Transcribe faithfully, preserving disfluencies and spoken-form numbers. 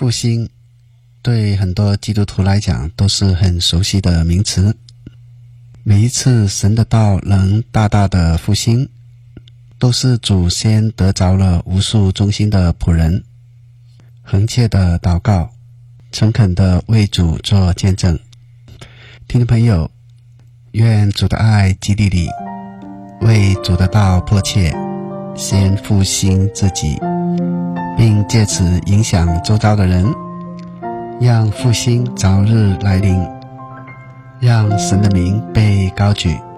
复兴对很多基督徒来讲都是很熟悉的名词。每一次神的道能大大的复兴，都是主先得着了无数忠心的仆人，恒切的祷告，诚恳的为主做见证。听众朋友，愿主的爱激励你，为主的道迫切，先复兴自己，并借此影响周遭的人，让复兴早日来临，让神的名被高举。